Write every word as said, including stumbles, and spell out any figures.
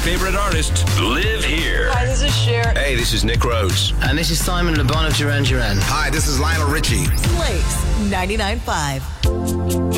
favorite artists live here. Hi, this is Cher. Hey, this is Nick Rhodes. And this is Simon Le Bon of Duran Duran. Hi, this is Lionel Richie. Blaze ninety-nine point five.